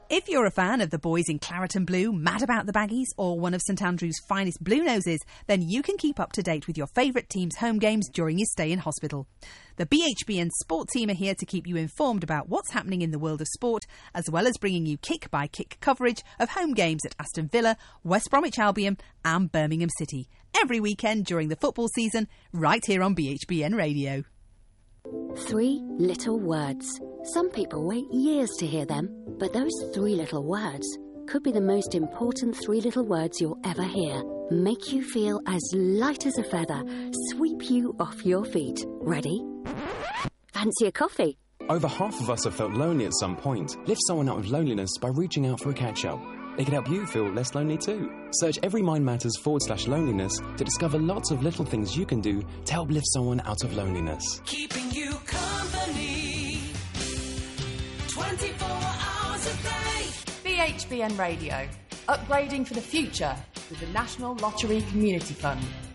If you're a fan of the boys in claret and blue, mad about the Baggies, or one of St Andrew's finest Blue Noses, then you can keep up to date with your favourite team's home games during your stay in hospital. The BHBN Sport team are here to keep you informed about what's happening in the world of sport, as well as bringing you kick-by-kick coverage of home games at Aston Villa, West Bromwich Albion and Birmingham City, every weekend during the football season, right here on BHBN Radio. 3 little words. Some people wait years to hear them, but those 3 little words could be the most important 3 little words you'll ever hear. Make you feel as light as a feather, sweep you off your feet. Ready? Fancy a coffee? Over half of us have felt lonely at some point. Lift someone out of loneliness by reaching out for a catch-up. They can help you feel less lonely too. Search Every Mind Matters /loneliness to discover lots of little things you can do to help lift someone out of loneliness. Keeping you company 24 hours a day. BHBN Radio. Upgrading for the future with the National Lottery Community Fund.